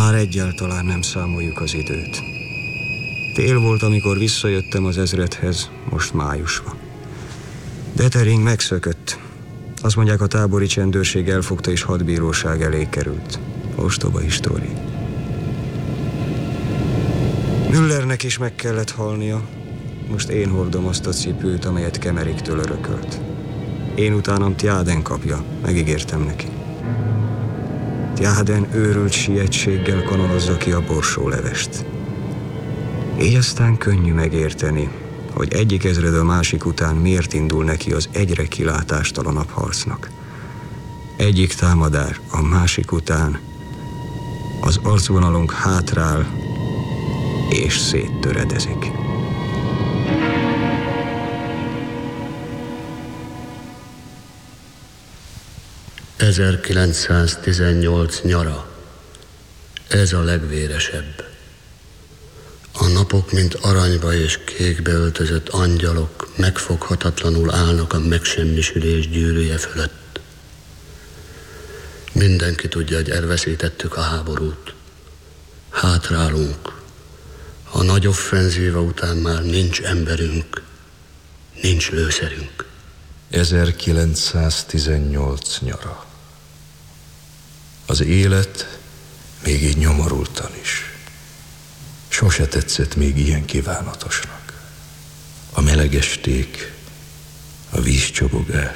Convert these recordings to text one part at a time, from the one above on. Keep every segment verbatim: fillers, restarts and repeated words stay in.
Már egyáltalán nem számoljuk az időt. Tél volt, amikor visszajöttem az ezredhez, most május van. Detering megszökött. Azt mondják, a tábori csendőrség elfogta és hadbíróság elé került. Ostoba história. Müllernek is meg kellett halnia. Most én hordom azt a cipőt, amelyet Kemeriktől örökölt. Én utánam Tjáden kapja, megígértem neki. Tjáden őrült sietséggel kanonozza ki a borsólevest. Így aztán könnyű megérteni, hogy egyik ezred a másik után miért indul neki az egyre kilátástalanabb harcnak. Egyik támadás a másik után, az arcvonalunk hátrál és széttöredezik. ezerkilencszáztizennyolc nyara. Ez a legvéresebb. A napok, mint aranyba és kékbe öltözött angyalok megfoghatatlanul állnak a megsemmisülés gyűrűje fölött. Mindenki tudja, hogy elveszítettük a háborút. Hátrálunk. A nagy offenzíva után már nincs emberünk, nincs lőszerünk. ezerkilencszáztizennyolc nyara. Az élet még így nyomorultan is. Sose tetszett még ilyen kívánatosnak. A meleg esték, a vízcsobogás,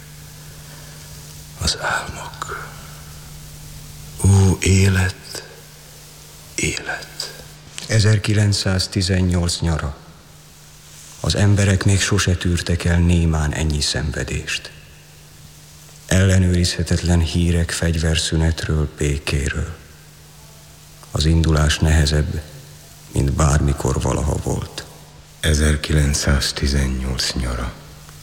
az álmok. Ó, élet, élet. ezerkilencszáztizennyolc nyara. Az emberek még sose tűrtek el némán ennyi szenvedést. Ellenőrizhetetlen hírek fegyverszünetről, békéről. Az indulás nehezebb, mint bármikor valaha volt. ezerkilencszáztizennyolc nyara.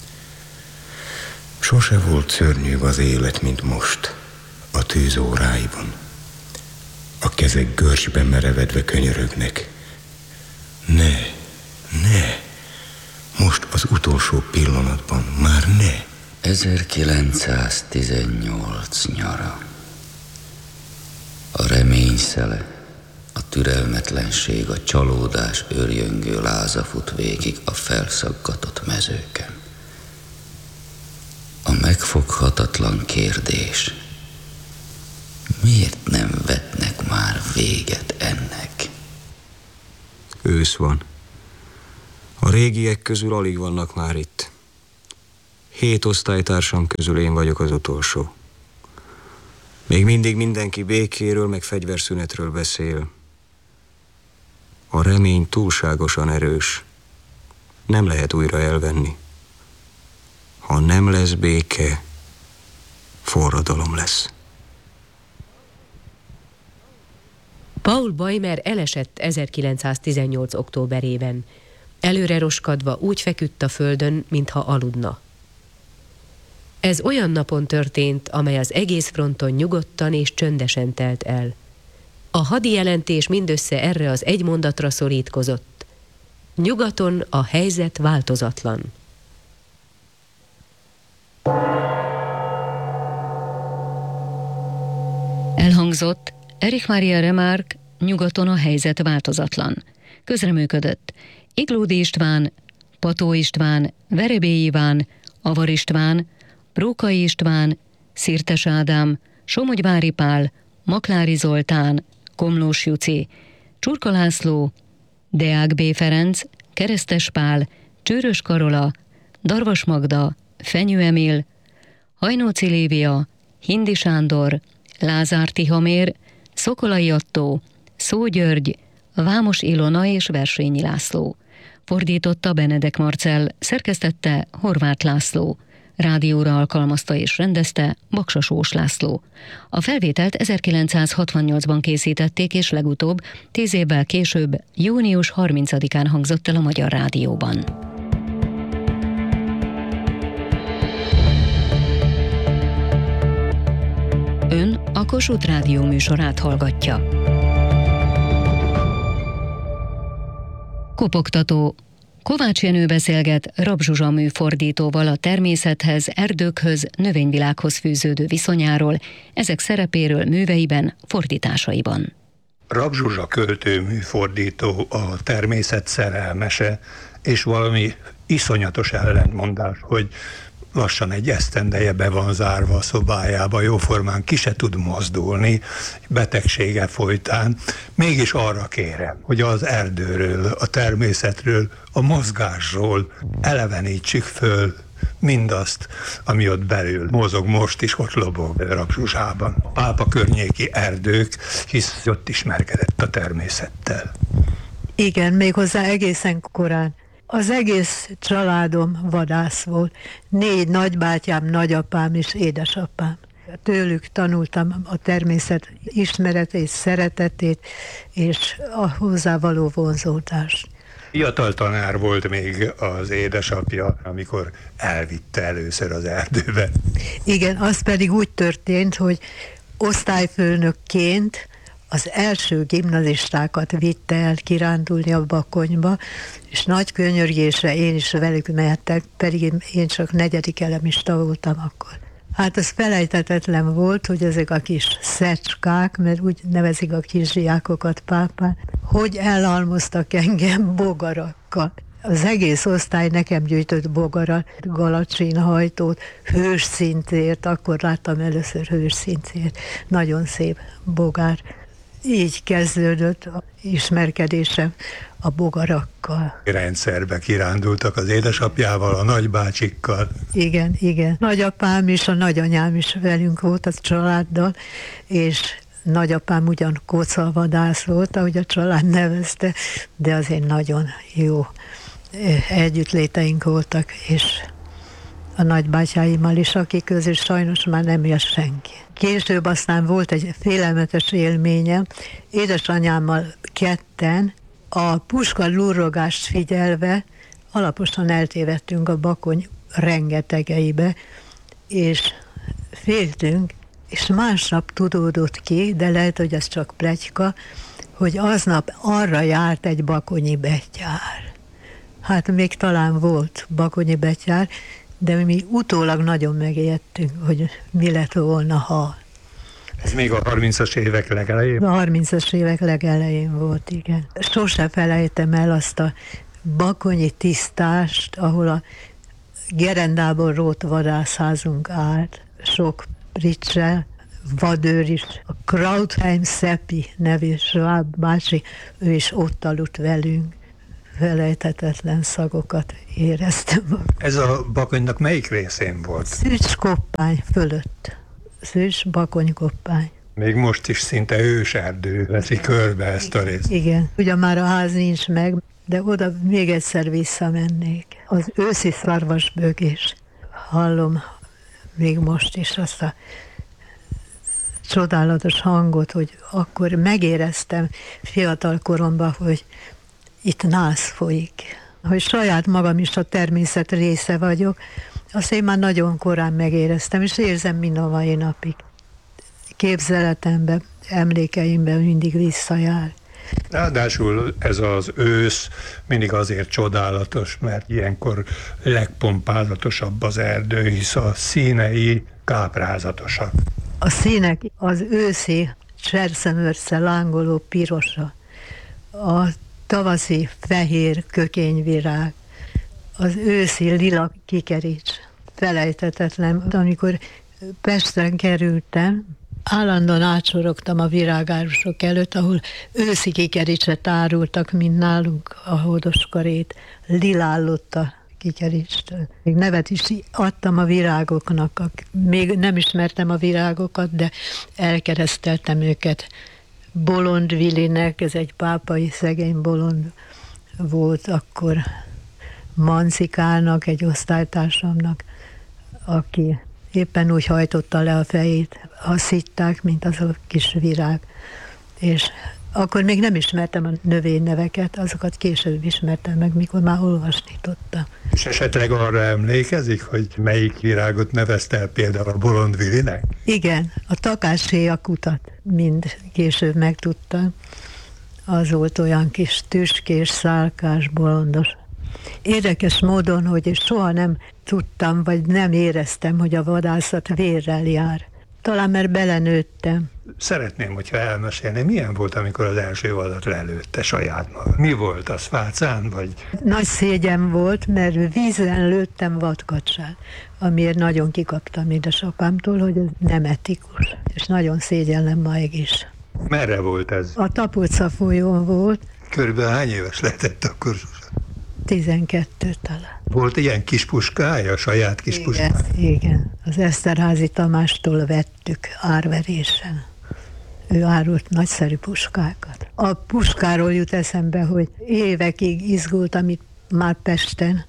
Sose volt szörnyűbb az élet, mint most, a tűzóráiban. A kezek görcsben merevedve könyörögnek. Ne, ne, most az utolsó pillanatban, már ne. ezerkilencszáztizennyolc nyara. A remény szele, a türelmetlenség, a csalódás őrjöngő láza fut végig a felszaggatott mezőken. A megfoghatatlan kérdés: miért nem vetnek már véget ennek? Ősz van. A régiek közül alig vannak már itt. Hét osztálytársam közül én vagyok az utolsó. Még mindig mindenki békéről, meg fegyverszünetről beszél. A remény túlságosan erős. Nem lehet újra elvenni. Ha nem lesz béke, forradalom lesz. Paul Bäumer elesett ezerkilencszáztizennyolc októberében. Előre roskadva úgy feküdt a földön, mintha aludna. Ez olyan napon történt, amely az egész fronton nyugodtan és csöndesen telt el. A hadi jelentés mindössze erre az egy mondatra szorítkozott: nyugaton a helyzet változatlan. Elhangzott Erich Maria Remarque, nyugaton a helyzet változatlan. Közreműködött Iglódi István, Pató István, Verebély Iván, Avar István, Rókai István, Szirtes Ádám, Somogyvári Pál, Maklári Zoltán, Komlós Juci, Csurka László, Deák B. Ferenc, Keresztes Pál, Csőrös Karola, Darvas Magda, Fenyő Emil, Hajnóci Lívia, Hindi Sándor, Lázár Tihamér, Szokolai Attó, Szó György, Vámos Ilona és Versényi László. Fordította Benedek Marcell, szerkesztette Horváth László. Rádióra alkalmazta és rendezte Baksa Sós László. A felvételt ezerkilencszázhatvannyolcban készítették, és legutóbb, tíz évvel később, június harmincadikán hangzott el a Magyar Rádióban. Ön a Kossuth Rádió műsorát hallgatja. Kopogtató. Kovács Jenő beszélget Rabb Zsuzsa műfordítóval a természethez, erdőkhöz, növényvilághoz fűződő viszonyáról, ezek szerepéről műveiben, fordításaiban. Rab Zsuzsa költő, műfordító, a természet szerelmese, és valami iszonyatos ellentmondás, hogy lassan egy esztendeje be van zárva a szobájába, jóformán ki se tud mozdulni, betegsége folytán. Mégis arra kérem, hogy az erdőről, a természetről, a mozgásról elevenítsük föl mindazt, ami ott belül mozog, most is ott lobog Rab Zsuzsában. A Pápa környéki erdők, hisz ott ismerkedett a természettel. Igen, méghozzá egészen korán. Az egész családom vadász volt. Négy nagybátyám, nagyapám és édesapám. Tőlük tanultam a természet ismeretét, szeretetét és a hozzávaló vonzódást. Fiatal tanár volt még az édesapja, amikor elvitte először az erdőbe. Igen, az pedig úgy történt, hogy osztályfőnökként az első gimnazistákat vitte el kirándulni a Bakonyba, és nagy könyörgésre én is velük mehettek, pedig én csak negyedik elemista voltam akkor. Hát az felejthetetlen volt, hogy ezek a kis szecskák, mert úgy nevezik a kisdiákokat pápán, hogy elalmoztak engem bogarakkal. Az egész osztály nekem gyűjtött bogarat, galacsinhajtót, hőscincért, akkor láttam először hőscincért, nagyon szép bogár. Így kezdődött az ismerkedésem a bogarakkal. Rendszerbe kirándultak az édesapjával, a nagybácsikkal. Igen, igen. Nagyapám és a nagyanyám is velünk volt a családdal, és nagyapám ugyan kocavadász volt, ahogy a család nevezte, de azért nagyon jó együttléteink voltak, és a nagybátyáimmal is, akik közül sajnos már nem él senki. Később aztán volt egy félelmetes élményem, édesanyámmal ketten a puska lurrogást figyelve alaposan eltévedtünk a Bakony rengetegeibe, és féltünk, és másnap tudódott ki, de lehet, hogy ez csak pletyka, hogy aznap arra járt egy bakonyi betyár. Hát még talán volt bakonyi betyár, de mi utólag nagyon megijedtünk, hogy mi lett volna, ha. Ez még a harmincas évek legelején? A harmincas évek legelején volt, igen. Sose felejtem el azt a bakonyi tisztást, ahol a gerendából rót vadászházunk állt, sok pricsel, vadőr is, a Krautheim Szeppi nevű sváb bácsi, ő is ott aludt velünk. Felejthetetlen szagokat éreztem. Ez a Bakonynak melyik részén volt? Szűcs koppány fölött. Szűcs Bakony koppány. Még most is szinte őserdő veszi körbe ezt a részt. Igen. Ugye már a ház nincs meg, de oda még egyszer visszamennék. Az őszi szarvasbőgés. Hallom még most is azt a csodálatos hangot, hogy akkor megéreztem fiatal koromban, hogy itt nász folyik. Hogy saját magam is a természet része vagyok, azt én már nagyon korán megéreztem, és érzem mind a mai napig. Képzeletemben, emlékeimben mindig visszajár. Ráadásul ez az ősz mindig azért csodálatos, mert ilyenkor legpompázatosabb az erdő, hisz a színei káprázatosak. A színek az őszi cserszemörsze lángoló pirosa, a tavaszi fehér kökényvirág, az őszi lila kikerics. Felejthetetlen, amikor Pestre kerültem, állandóan átsorogtam a virágárusok előtt, ahol őszi kikericset árultak, mint nálunk a hódoskarét, lilállott a kikericstől. Még nevet is adtam a virágoknak, még nem ismertem a virágokat, de elkereszteltem őket. Bolond Vilinek, ez egy pápai szegény bolond volt akkor, Mancikának, egy osztálytársamnak, aki éppen úgy hajtotta le a fejét, azt hitták, mint az a kis virág. És akkor még nem ismertem a növényneveket, azokat később ismertem meg, mikor már olvasni tudtam. És esetleg arra emlékezik, hogy melyik virágot nevezte el például a Bolond Vilinek? Igen, a takáséjakutat mind később megtudtam. Az volt olyan kis tüskés, szálkás, bolondos. Érdekes módon, hogy soha nem tudtam, vagy nem éreztem, hogy a vadászat vérrel jár. Talán mert belenőttem. szeretném, hogyha elmesélni, milyen volt, amikor az első vadat lelőtte saját maga. Mi volt az, fácán, vagy? Nagy szégyen volt, mert vízen lőttem vadkacsát, amiért nagyon kikaptam édesapámtól, hogy ez nem etikus, és nagyon szégyellem máig is. Merre volt ez? A Tapolca folyón volt. Körülbelül hány éves lehetett akkor? tizenkettő talán. Volt ilyen kis puskája, saját kis igen, puskája? Igen, az Eszterházy Tamástól vettük árverésen. Ő árult nagyszerű puskákat. A puskáról jut eszembe, hogy évekig izgultam itt már Pesten,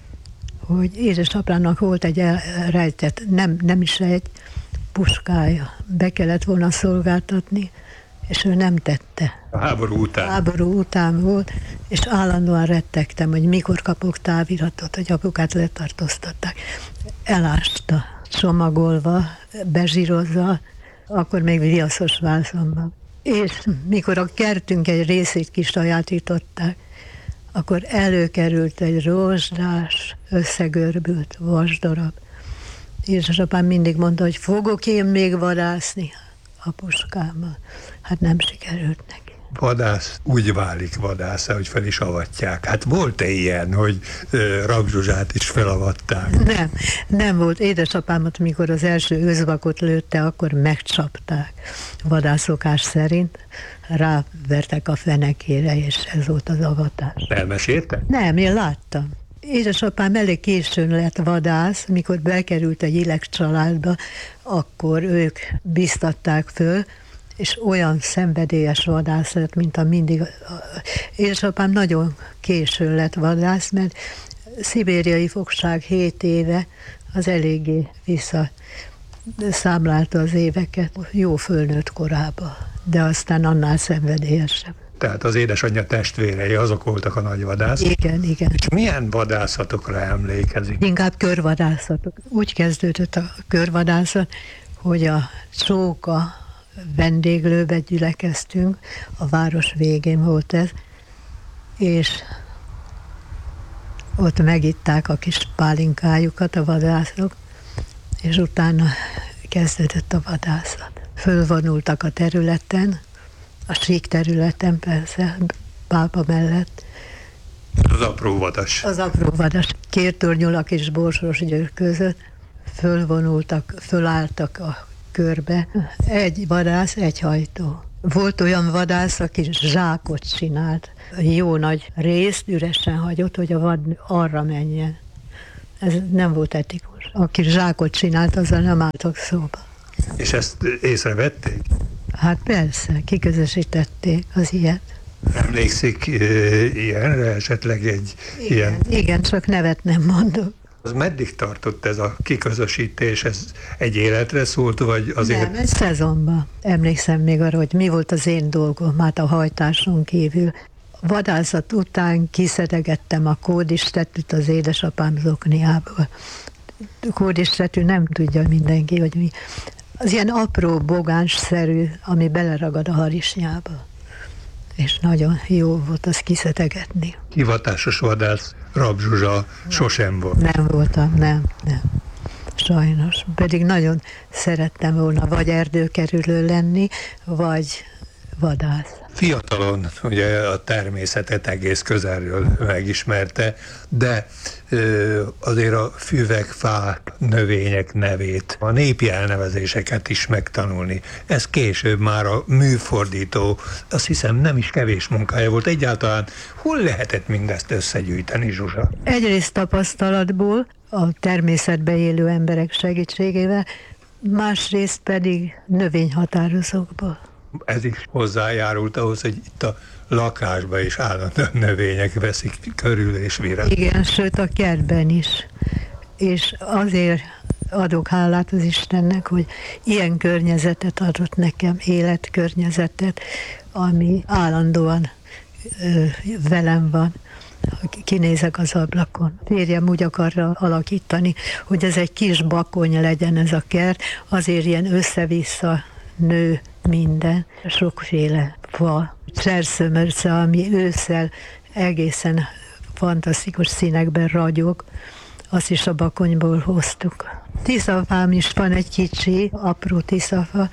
hogy édesapámnak volt egy elrejtett, nem, nem is egy puskája. Be kellett volna szolgáltatni, és ő nem tette. A háború után? A háború után volt, és állandóan rettegtem, hogy mikor kapok táviratot, hogy apukát letartóztatták. Elásta, csomagolva, bezsírozva, akkor még viaszos vászonban. És mikor a kertünk egy részét kisajátították, akkor előkerült egy rozsdás, összegörbült vasdarab. Édesapám mindig mondta, hogy fogok én még vadászni a puskámmal. Hát nem sikerült neki. Vadász úgy válik vadász, hogy fel is avatják. Hát volt-e ilyen, hogy ö, Rabb Zsuzsát is felavatták? Nem, nem volt. Édesapámat, mikor az első őszvakot lőtte, akkor megcsapták. Vadászokás szerint rávertek a fenekére, és ez volt az avatás. Elmesélte? Nem, én láttam. Édesapám elég későn lett vadász, mikor bekerült egy Ilek családba, akkor ők biztatták föl, és olyan szenvedélyes vadász lett, mint a mindig. Édesapám nagyon későn lett vadász, mert szibériai fogság hét éve, az eléggé visszaszámlálta az éveket, jó fölnőtt korába, de aztán annál szenvedélyesebb. Tehát az édesanyja testvérei, azok voltak a nagy vadászok? Igen, igen. És milyen vadászatokra emlékezik? Inkább körvadászatok. Úgy kezdődött a körvadászat, hogy a csóka vendéglőbe gyülekeztünk, a város végén volt ez, és ott megitták a kis pálinkájukat a vadászok, és utána kezdődött a vadászat. Fölvonultak a területen, a sík területen persze, pápa mellett. Az apró vadas. Az apró vadas. Kértornyulak és Borsos Győr között fölvonultak, fölálltak a körbe. Egy vadász, egy hajtó. Volt olyan vadász, aki zsákot csinált. Jó nagy részt üresen hagyott, hogy a vad arra menjen. Ez nem volt etikus. Aki zsákot csinált, azzal nem álltak szóba. És ezt észrevették? Hát persze, kiközösítették az ilyet. Emlékszik ilyenre, esetleg egy igen, ilyen... Igen, csak nevet nem mondok. Az meddig tartott ez a kiközösítés? Ez egy életre szólt, vagy azért... Nem, egy szezonban. Emlékszem még arra, hogy mi volt az én dolgom, hát a hajtáson kívül. Vadászat után kiszedegettem a kódistetűt az édesapám zokniából. Kódistetű nem tudja mindenki, hogy mi. Az ilyen apró, bogánsszerű, ami beleragad a harisnyába. És nagyon jó volt azt kiszedegetni. Hivatásos vadász Rabb Zsuzsa sosem volt. Nem voltam, nem, nem. Sajnos. Pedig nagyon szerettem volna vagy erdőkerülő lenni, vagy vadász. Fiatalon ugye a természetet egész közelről megismerte, de ö, azért a füvek, fák, növények nevét, a népi elnevezéseket is megtanulni. Ez később már a műfordító, azt hiszem nem is kevés munkája volt. Egyáltalán hol lehetett mindezt összegyűjteni, Zsuzsa? Egyrészt tapasztalatból, a természetben élő emberek segítségével, másrészt pedig növényhatározókból. Ez is hozzájárult ahhoz, hogy itt a lakásban is állandóan növények veszik körül és virág. Igen, sőt a kertben is. És azért adok hálát az Istennek, hogy ilyen környezetet adott nekem, életkörnyezetet, ami állandóan ö, velem van. Kinézek az ablakon. Férjem úgy akarra alakítani, hogy ez egy kis bakony legyen ez a kert, azért ilyen össze-vissza nő minden, sokféle fa, cserszömörce, ami ősszel egészen fantasztikus színekben ragyog, azt is a bakonyból hoztuk. Tiszafám is van egy kicsi, apró tiszafa,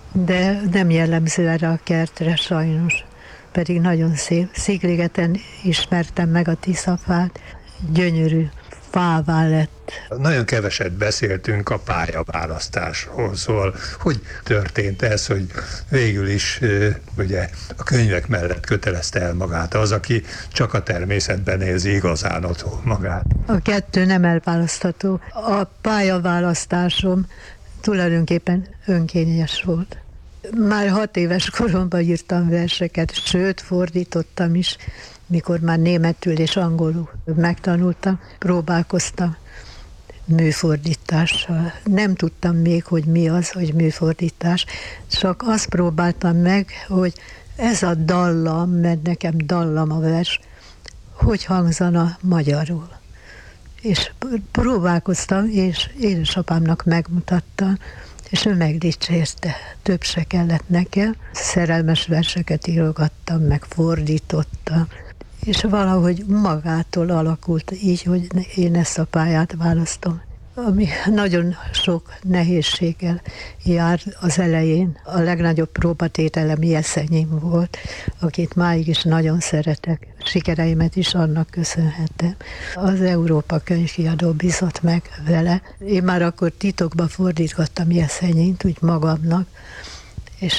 de nem jellemző erre a kertre sajnos. Pedig nagyon szép. Szigligeten ismertem meg a tiszafát, gyönyörű fává lett. Nagyon keveset beszéltünk a pályaválasztásról, szóval hogy történt ez, hogy végül is ugye a könyvek mellett kötelezte el magát az, aki csak a természetben érzi igazán otthon magát. A kettő nem elválasztható. A pályaválasztásom tulajdonképpen önkényes volt. Már hat éves koromban írtam verseket, sőt, fordítottam is, mikor már németül és angolul megtanultam, próbálkoztam műfordítással. Nem tudtam még, hogy mi az, hogy műfordítás, csak azt próbáltam meg, hogy ez a dallam, mert nekem dallam a vers, hogy hangzana magyarul. És próbálkoztam, és édesapámnak megmutattam, és ő megdicsérte. Több se kellett nekem. Szerelmes verseket írogattam, meg fordítottam, és valahogy magától alakult így, hogy én ezt a pályát választom. Ami nagyon sok nehézséggel jár az elején. A legnagyobb próbatételem Jeszenyim volt, akit máig is nagyon szeretek. Sikereimet is annak köszönhetem. Az Európa Könyvkiadó bízott meg vele. Én már akkor titokba fordítgattam Jeszenyint, úgy magamnak, és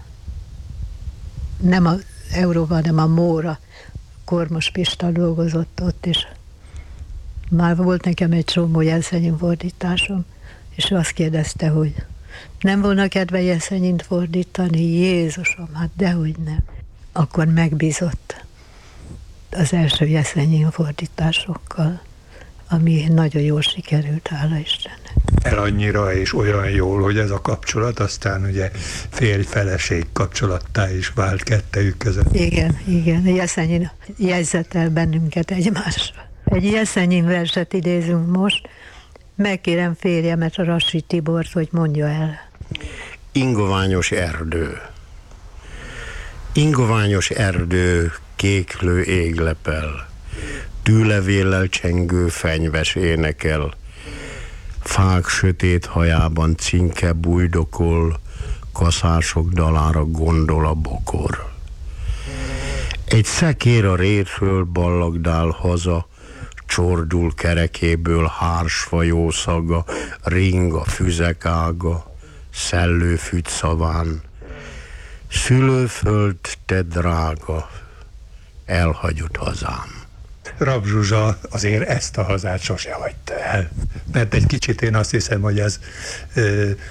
nem az Európa, hanem a Móra. Kormos Pista dolgozott ott, és már volt nekem egy csomó Jeszenyim fordításom, és ő azt kérdezte, hogy nem volna kedve Jeszenyint fordítani? Jézusom, hát dehogy nem. Akkor megbízott az első Jeszenyim fordításokkal, ami nagyon jól sikerült, hála Istennek. El annyira és olyan jól, hogy ez a kapcsolat aztán ugye férj-feleség kapcsolattá is vált kettejük között. Igen, igen, Jeszenyin jegyzetel bennünket egymásra. Egy Jeszenyim verset idézünk most. Megkérem férjemet, a Rassy Tibort, hogy mondja el. Ingoványos erdő. Ingoványos erdő, kéklő églepel, tűlevéllel csengő fenyves énekel, fák sötét hajában cinke bújdokol, kaszások dalára gondol a bokor. Egy szekér a rétről ballagdál haza, csordul kerekéből hársfajó szaga, ring a füzek ága, szellőfügy szaván. Szülőföld, te drága, elhagyott hazám. Rabb Zsuzsa azért ezt a hazát sose hagyta el. Mert egy kicsit én azt hiszem, hogy ez